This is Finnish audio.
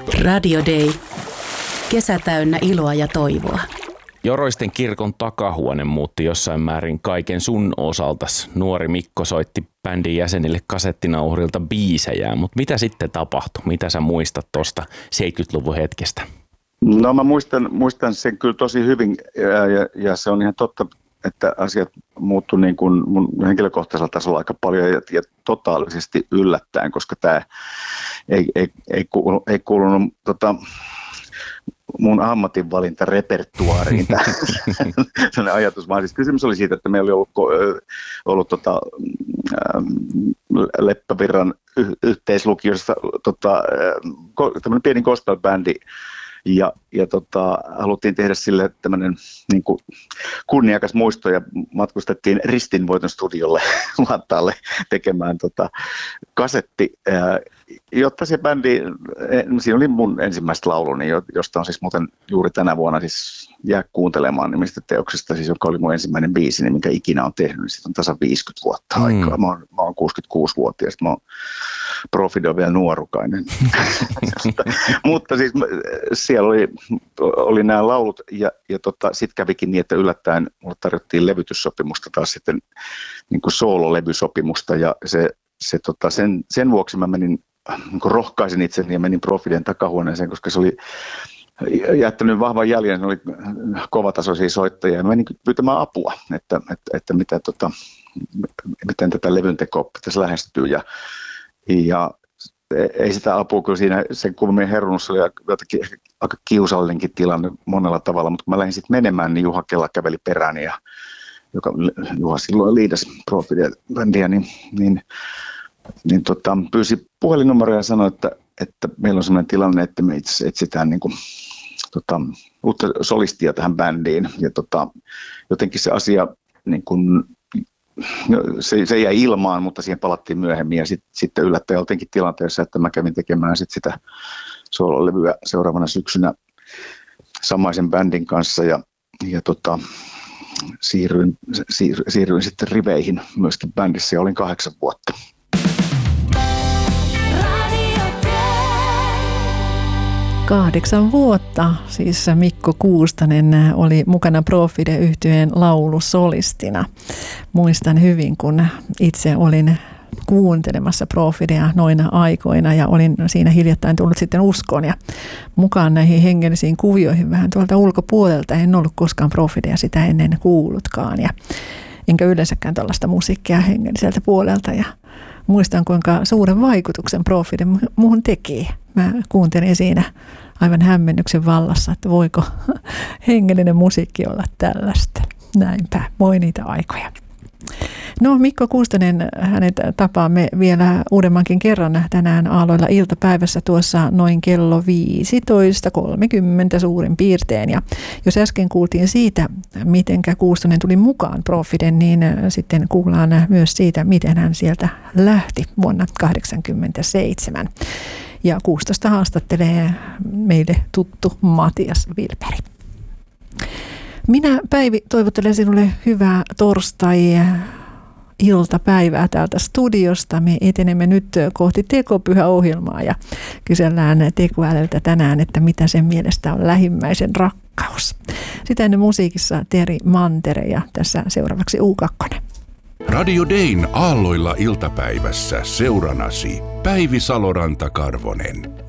Radio Day. Kesä täynnä iloa ja toivoa. Joroisten kirkon takahuone muutti jossain määrin kaiken sun osaltas. Nuori Mikko soitti bändin jäsenille kasettinauhurilta biisejä, mutta mitä sitten tapahtui? Mitä sä muistat tuosta 70-luvun hetkestä? No mä muistan sen kyllä tosi hyvin ja se on ihan totta, että asiat muuttui niin kuin mun henkilökohtaisella tasolla aika paljon ja totaalisesti yllättäen, koska tämä ei kuulunut mun ammatinvalintarepertuaariin sellainen ajatus, vaan siis kysymys oli siitä, että meillä oli ollut Leppävirran yhteislukiossa tämmöinen pieni gospel-bändi, ja haluttiin tehdä sille tämmöinen niin kuin kunniakas muisto ja matkustettiin Ristinvoiton studiolle Vantaalle tekemään kasetti, jotta se bändi, siinä oli mun ensimmäistä lauluni, josta on siis muuten juuri tänä vuonna siis Jää kuuntelemaan nimistä teoksesta, siis joka oli mun ensimmäinen biisi, minkä ikinä on tehnyt, niin siitä on tasan 50 vuotta aikaa. Mä oon 66-vuotias, mä oon Profido vielä nuorukainen. Mutta siis siellä oli nämä laulut ja sitten kävikin niin, että yllättäen mulle tarjottiin levytyssopimusta taas sitten niin kuin soololevysopimusta ja sen vuoksi mä menin, niin kuin rohkaisin itseni ja menin Profiden takahuoneeseen, koska se oli jättänyt vahvan jäljen, oli kovatasoisia soittajia ja menin pyytämään apua, että miten tätä levyntekoa pitäisi lähestyä ja ei sitä apua kyllä siinä sen kummemmin herunnussa oli jotenkin aika kiusallinenkin tilanne monella tavalla, mutta kun mä lähdin sitten menemään, niin Juha Kela käveli perään Juha silloin liidasi Profide-bändiä, niin pyysi puhelinnumeroa ja sanoi, että meillä on sellainen tilanne, että me itse etsitään niin kuin, uutta solistia tähän bändiin. Ja jotenkin se asia, niin kuin, se jäi ilmaan, mutta siihen palattiin myöhemmin. Ja sitten yllättäen jotenkin tilanteessa, että mä kävin tekemään sitä soololevyä seuraavana syksynä samaisen bändin kanssa. Ja siirryin sitten riveihin myöskin bändissä ja olin 8 vuotta. 8 vuotta, siis Mikko Kuustanen oli mukana Profide-yhtyeen laulusolistina. Muistan hyvin, kun itse olin kuuntelemassa Profidea noina aikoina ja olin siinä hiljattain tullut sitten uskoon ja mukaan näihin hengellisiin kuvioihin vähän tuolta ulkopuolelta. En ollut koskaan Profidea sitä ennen kuullutkaan ja enkä yleensäkään tällaista musiikkia hengelliseltä puolelta ja muistan, kuinka suuren vaikutuksen Profide muuhun teki. Mä kuuntelin siinä aivan hämmennyksen vallassa, että voiko hengellinen musiikki olla tällaista. Näinpä, voi niitä aikoja. No Mikko Kuustanen, hänet tapaamme vielä uudemmankin kerran tänään Aalloilla iltapäivässä tuossa noin kello 15.30 suurin piirtein. Ja jos äsken kuultiin siitä, mitenkä Kuustanen tuli mukaan Profiden, niin sitten kuullaan myös siitä, miten hän sieltä lähti vuonna 1987. Ja Kuustosta haastattelee meille tuttu Matias Wilperi. Minä, Päivi, toivottelen sinulle hyvää torstai-iltapäivää täältä studiosta. Me etenemme nyt kohti tekopyhäohjelmaa ja kysellään tekoälyltä tänään, että mitä sen mielestä on lähimmäisen rakkaus. Sitä ennen musiikissa Teri Mantere ja tässä seuraavaksi U2. Radio Dayn Aalloilla iltapäivässä seuranasi Päivi Saloranta-Karvonen.